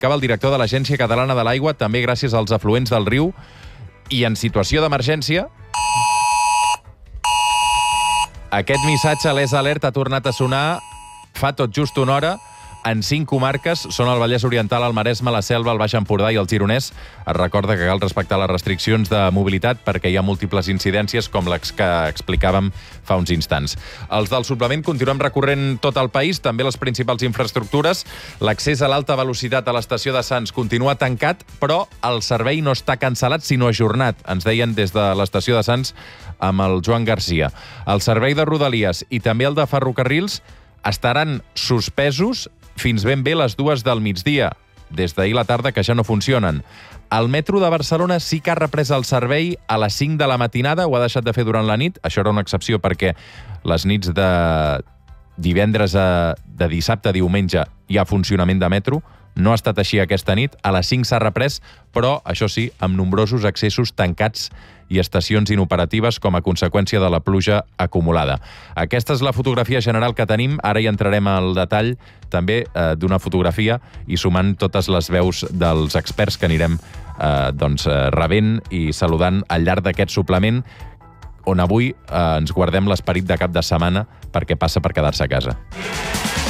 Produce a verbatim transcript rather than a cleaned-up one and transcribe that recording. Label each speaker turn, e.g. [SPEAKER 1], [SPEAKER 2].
[SPEAKER 1] explicava el director de l'Agència Catalana de l'Aigua, també gràcies als afluents del riu, i en situació d'emergència... Aquest missatge, l'Es Alert, ha tornat a sonar fa tot just una hora en cinc comarques. Són el Vallès Oriental, el Maresme, la Selva, el Baix Empordà i el Gironès. Es recorda que cal respectar les restriccions de mobilitat perquè hi ha múltiples incidències, com les que explicàvem fa uns instants. Els del suplement continuem recorrent tot el país, també les principals infraestructures. L'accés a l'alta velocitat a l'estació de Sants continua tancat, però el servei no està cancel·lat, sinó ajornat. Ens deien des de l'estació de Sants amb el Joan Garcia. El servei de Rodalies i també el de ferrocarrils estaran suspesos fins ben bé les dues del migdia, des d'ahir la tarda, que ja no funcionen. El metro de Barcelona sí que ha reprès el servei a les cinc de la matinada, ho ha deixat de fer durant la nit. Això era una excepció perquè les nits de divendres a de dissabte a diumenge hi ha funcionament de metro. No ha estat així aquesta nit. A les cinc s'ha reprès, però, això sí, amb nombrosos accessos tancats i estacions inoperatives com a conseqüència de la pluja acumulada. Aquesta és la fotografia general que tenim. Ara hi entrarem al detall també eh, d'una fotografia i sumant totes les veus dels experts que anirem eh, doncs, eh, rebent i saludant al llarg d'aquest suplement, on avui eh, ens guardem l'esperit de cap de setmana perquè passa per quedar-se a casa.